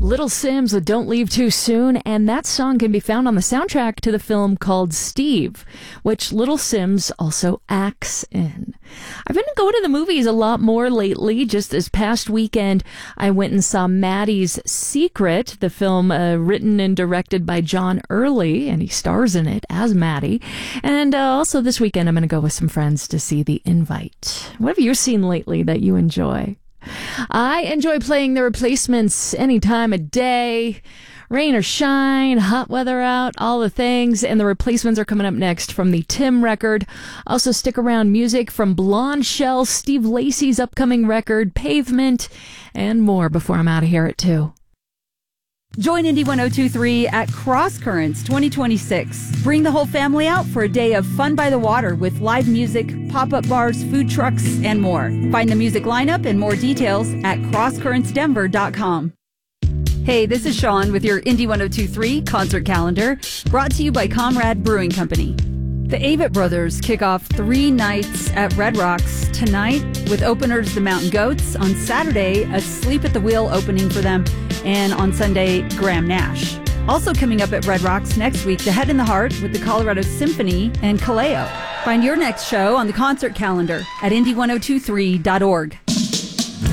Little Sims with Don't Leave Too Soon, and that song can be found on the soundtrack to the film called Steve, which Little Sims also acts in. I've been going to the movies a lot more lately. Just this past weekend, I went and saw Maddie's Secret, the film written and directed by John Early, and he stars in it as Maddie. And also this weekend, I'm going to go with some friends to see The Invite. What have you seen lately that you enjoy? I enjoy playing The Replacements any time of day. Rain or shine, hot weather out, all the things. And The Replacements are coming up next from the Tim record. Also stick around, music from Blonde Shell, Steve Lacy's upcoming record, Pavement, and more before I'm out of here at 2. Join Indy 102.3 at Cross Currents 2026. Bring the whole family out for a day of fun by the water with live music, pop-up bars, food trucks, and more. Find the music lineup and more details at crosscurrentsdenver.com. Hey, this is Sean with your Indy 102.3 concert calendar, brought to you by Comrade Brewing Company. The Avett Brothers kick off 3 nights at Red Rocks tonight with openers The Mountain Goats, on Saturday a Sleep at the Wheel opening for them, and on Sunday Graham Nash. Also coming up at Red Rocks next week, The Head and the Heart with the Colorado Symphony and Kaleo. Find your next show on the concert calendar at indy1023.org.